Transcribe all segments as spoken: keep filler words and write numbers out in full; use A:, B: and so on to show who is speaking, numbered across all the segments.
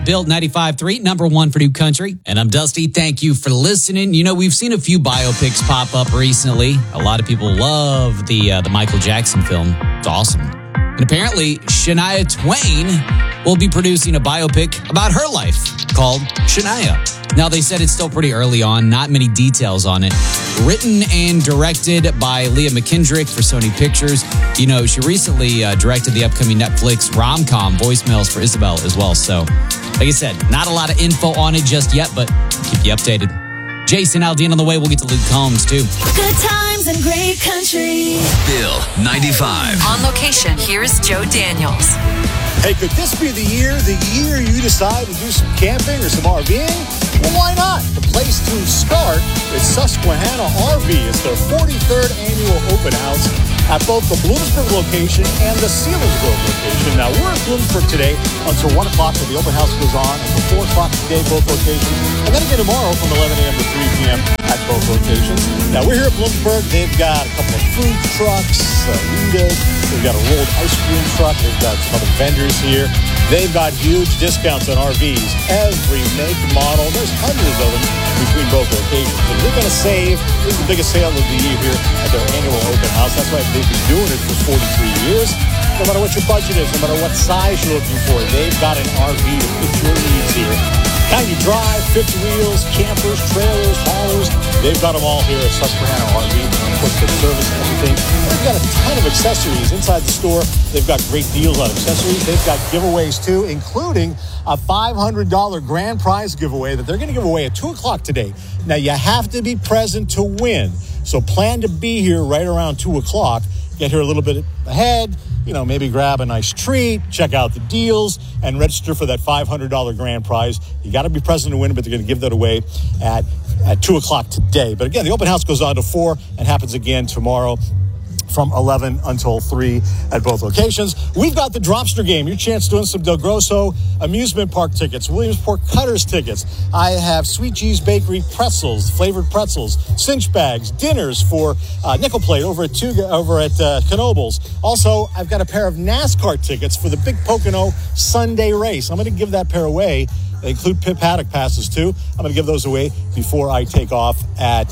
A: Built ninety-five point three, number one for New Country. And I'm Dusty. Thank you for listening. You know, we've seen a few biopics pop up recently. A lot of people love the uh, the Michael Jackson film. It's awesome. And apparently, Shania Twain will be producing a biopic about her life called Shania. Now, they said it's still pretty early on, not many details on it. Written and directed by Leah McKendrick for Sony Pictures. You know, she recently uh, directed the upcoming Netflix rom-com Voicemails for Isabel as well. So, like I said, not a lot of info on it just yet, but keep you updated. Jason Aldean on the way. We'll get to Luke Combs, too.
B: Good times and great country.
C: Bill ninety-five.
D: On location, here's Joe Daniels.
E: Hey, could this be the year, the year you decide to do some camping or some RVing? Well, why not? The place to start is Susquehanna R V. It's their forty-third annual open house at both the Bloomsburg location and the Selinsgrove location. Now, we're in Bloomsburg today until one o'clock, where the open house goes on, until four o'clock today, both locations. And then again tomorrow from eleven a.m. to three p.m. at both locations. Now, we're here at Bloomsburg. They've got a couple of food trucks, uh, windows. They've got a rolled ice cream truck. They've got some other vendors here. They've got huge discounts on R Vs. Every make, model. There's hundreds of them between both locations. And you're going to save. This is the biggest sale of the year here at their annual open house. That's why they've been doing it for forty-three years. No matter what your budget is, no matter what size you're looking for, they've got an R V to fit your needs here. Kind you drive, fifth wheels, campers, trailers, haulers. They've got them all here at Susquehanna R V. Of course, the service and everything. They've got a ton of accessories inside the store. They've got great deals on accessories. They've got giveaways, too, including a five hundred dollars grand prize giveaway that they're going to give away at two o'clock today. Now, you have to be present to win. So plan to be here right around two o'clock. Get here a little bit ahead. You know, maybe grab a nice treat, check out the deals, and register for that five hundred dollars grand prize. You got to be present to win, but they're going to give that away at, at two o'clock today. But again, the open house goes on to four and happens again tomorrow from eleven until three at both locations. We've got the Dropster game, your chance to win some Del Grosso amusement park tickets, Williamsport Cutters tickets. I have Sweet G's Bakery pretzels, flavored pretzels, cinch bags, dinners for uh, Nickel Plate over at two, over at uh, Knoebels. Also, I've got a pair of NASCAR tickets for the Big Pocono Sunday race. I'm going to give that pair away. They include Pip Haddock passes, too. I'm going to give those away before I take off at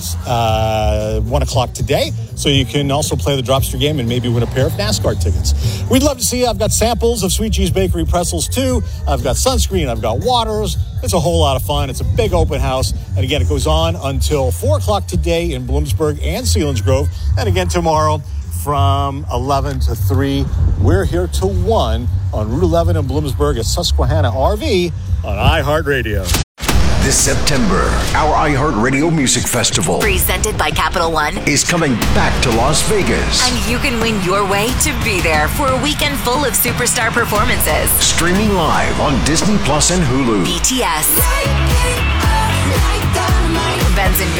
E: uh, one o'clock today. So you can also play the Dropster game and maybe win a pair of NASCAR tickets. We'd love to see you. I've got samples of Sweet G's Bakery pretzels, too. I've got sunscreen. I've got waters. It's a whole lot of fun. It's a big open house. And again, it goes on until four o'clock today in Bloomsburg and Selinsgrove. And again, tomorrow from eleven to three. We're here to one on Route eleven in Bloomsburg at Susquehanna R V on iHeartRadio.
C: This September, our iHeartRadio Music Festival,
D: presented by Capital One,
C: is coming back to Las Vegas.
D: And you can win your way to be there for a weekend full of superstar performances.
C: Streaming live on Disney Plus and Hulu.
D: B T S, Benson